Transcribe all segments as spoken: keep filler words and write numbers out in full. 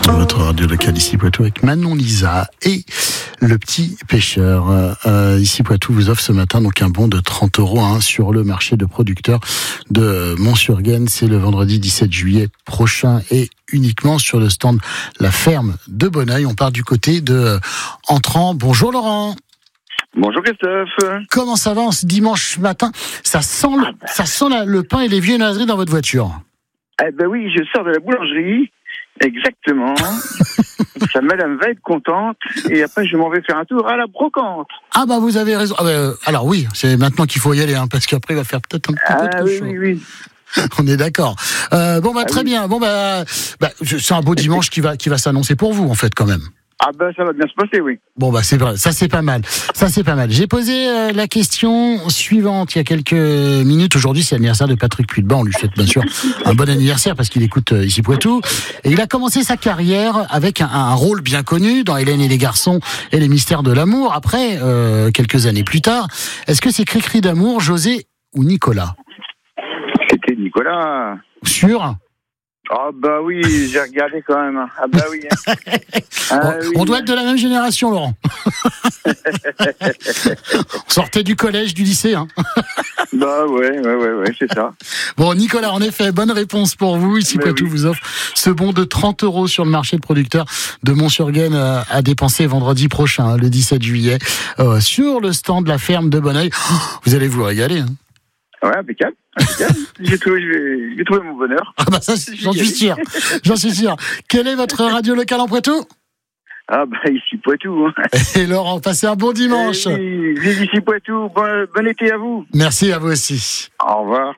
Votre radio locale ici Poitou avec Manon Lisa et le petit pêcheur. Euh, ici Poitou vous offre ce matin donc un bon de trente euros hein, sur le marché de producteurs de Mont-sur-Gaine. C'est le vendredi dix-sept juillet prochain et uniquement sur le stand La Ferme de Bonneuil. On part du côté de Entrant. Bonjour Laurent. Bonjour Christophe. Comment ça va en ce dimanche matin? Ça sent, le, ça sent la, le pain et les viennoiseries dans votre voiture. Eh ben oui, je sors de la boulangerie. Exactement. Sa madame va être contente et après je m'en vais faire un tour à la brocante. Ah bah vous avez raison. Ah bah, alors oui, c'est maintenant qu'il faut y aller hein, parce qu'après il va faire peut-être un petit ah, peu trop oui, chaud. oui, oui. On est d'accord. Euh, bon bah ah, très oui. bien. Bon bah, bah c'est un beau dimanche qui va qui va s'annoncer pour vous en fait quand même. Ah ben ça va bien se passer, oui. Bon bah c'est vrai, ça c'est pas mal. Ça c'est pas mal. J'ai posé euh, la question suivante il y a quelques minutes. Aujourd'hui c'est l'anniversaire de Patrick Puy-de-Ban. On lui souhaite bien sûr un bon anniversaire parce qu'il écoute euh, ici Poitou. Et il a commencé sa carrière avec un, un rôle bien connu dans Hélène et les garçons et les mystères de l'amour. Après, euh, quelques années plus tard, est-ce que c'est Cri-Cri d'amour, José ou Nicolas? C'était Nicolas. Sûr? Ah bah oui, j'ai regardé quand même. Ah bah oui. Hein. Ah, on, oui. on doit être de la même génération, Laurent. On sortait du collège, du lycée. Hein. Bah ouais, ouais, ouais, ouais, c'est ça. Bon, Nicolas, en effet, bonne réponse pour vous. Ici, Poitou oui. vous offre ce bon de trente euros sur le marché de producteurs de Mont-sur-Gaine à, à dépenser vendredi prochain, le dix-sept juillet, euh, sur le stand de La Ferme de Bonneuil. Oh, vous allez vous régaler. Hein. Ouais, impeccable. impeccable. j'ai, trouvé, j'ai, j'ai trouvé mon bonheur. Ah bah ça, j'en suis sûr. J'en suis sûr. Quelle est votre radio locale en Poitou? Ah bah ici Poitou. Hein. Et Laurent, passez un bon dimanche. Et oui, ici Poitou. Bon, bon été à vous. Merci à vous aussi. Au revoir.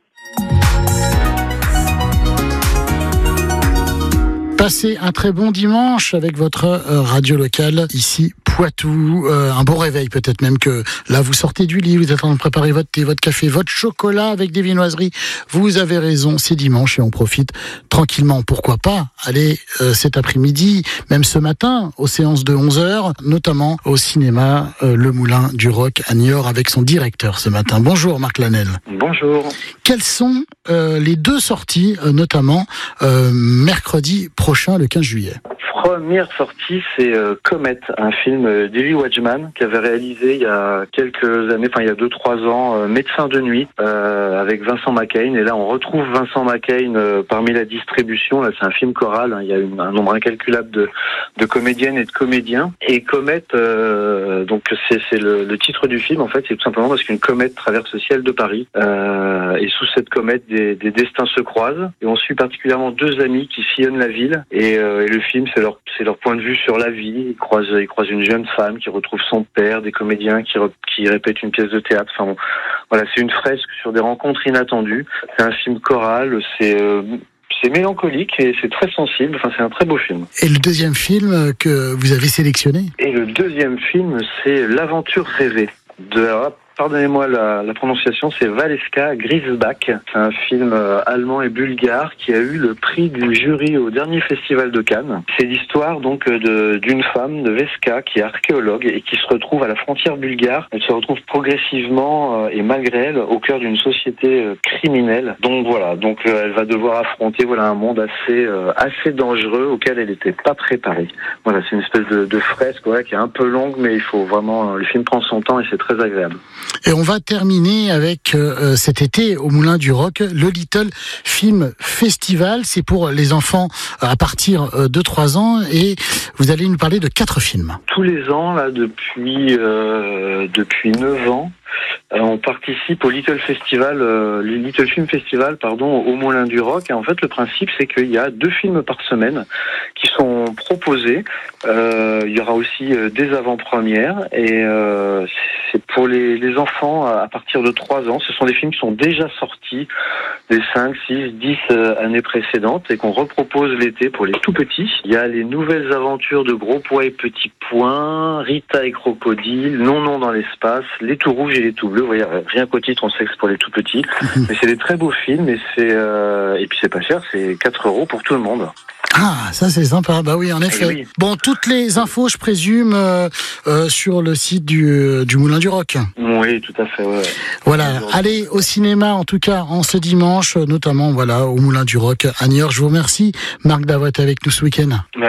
Passez un très bon dimanche avec votre radio locale ici Poitou. Euh, un bon réveil peut-être même que là vous sortez du lit, vous êtes en train de préparer votre thé, votre café, votre chocolat avec des viennoiseries. Vous avez raison, c'est dimanche et on profite tranquillement. Pourquoi pas aller euh, cet après-midi, même ce matin, aux séances de onze heures, notamment au cinéma euh, Le Moulin du Roc à Niort avec son directeur ce matin. Bonjour Marc Lanel. Bonjour. Quelles sont euh, les deux sorties, euh, notamment euh, mercredi prochain, le quinze juillet? Première sortie, c'est euh, Comet, un film euh, d'Eli Wajman qui avait réalisé il y a quelques années, enfin il y a deux trois ans, euh, Médecin de nuit euh, avec Vincent Macaigne. Et là, on retrouve Vincent Macaigne euh, parmi la distribution. Là, c'est un film choral. Hein, il y a une, un nombre incalculable de, de comédiennes et de comédiens. Et Comet, euh, donc c'est, c'est le, le titre du film. En fait, c'est tout simplement parce qu'une comète traverse le ciel de Paris. Euh, et sous cette comète, des, des destins se croisent. Et on suit particulièrement deux amis qui sillonnent la ville. Et, euh, et le film, c'est leur C'est leur point de vue sur la vie. Ils croisent, ils croisent une jeune femme qui retrouve son père, des comédiens qui, re, qui répètent une pièce de théâtre. Enfin bon, voilà, c'est une fresque sur des rencontres inattendues. C'est un film choral, c'est, euh, c'est mélancolique et c'est très sensible. Enfin, c'est un très beau film. Et le deuxième film que vous avez sélectionné? Et le deuxième film, c'est L'aventure rêvée de Pardonnez-moi la, la prononciation, c'est Valeska Griesbach. C'est un film euh, allemand et bulgare qui a eu le prix du jury au dernier festival de Cannes. C'est l'histoire donc de, d'une femme, de Veska, qui est archéologue et qui se retrouve à la frontière bulgare. Elle se retrouve progressivement euh, et malgré elle au cœur d'une société euh, criminelle. Donc voilà, donc euh, elle va devoir affronter voilà un monde assez euh, assez dangereux auquel elle n'était pas préparée. Voilà, c'est une espèce de, de fresque voilà, qui est un peu longue, mais il faut vraiment le film prend son temps et c'est très agréable. Et on va terminer avec euh, cet été au Moulin du Roc, le Little Film Festival. C'est pour les enfants à partir de trois ans et vous allez nous parler de quatre films. Tous les ans, là, depuis euh, depuis neuf ans, euh, on participe au Little Festival, euh, le Little Film Festival, pardon, au Moulin du Roc. Et en fait, le principe, c'est qu'il y a deux films par semaine qui sont proposés. Euh, il y aura aussi euh, des avant-premières et euh, c'est pour les, les enfants à partir de trois ans. Ce sont des films qui sont déjà sortis des cinq, six, dix euh, années précédentes et qu'on repropose l'été pour les tout petits. Il y a les nouvelles aventures de Gros Pois et Petits Pois, Rita et Crocodile, Non Non dans l'espace, Les Tout Rouges et Les Tout Bleus. Vous voyez, rien qu'au titre, on sait que c'est pour les tout petits. Mais c'est des très beaux films et c'est euh, et puis c'est pas cher, c'est quatre euros pour tout le monde. Ah, ça c'est sympa. Bah oui, en effet. Oui. Bon, toutes les infos, je présume, euh, euh, sur le site du, euh, du Moulin du Roc. Oui, tout à fait. Ouais. Voilà. Allez au cinéma, en tout cas, en ce dimanche, notamment, voilà, au Moulin du Roc à Niort. Je vous remercie, Marc, d'avoir été avec nous ce week-end. Ouais.